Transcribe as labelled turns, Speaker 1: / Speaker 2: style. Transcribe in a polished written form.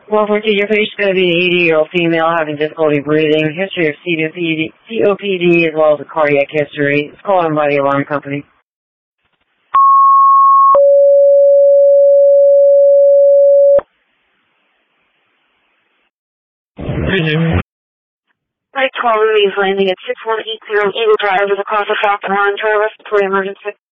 Speaker 1: Well, for your patient's going to be an 80-year-old female having difficulty breathing, history of COPD, as well as a cardiac history. It's called in by the alarm company. Flight 12 is landing at 6180 Eagle Drive with a cause of Falcon 1 to a respiratory emergency.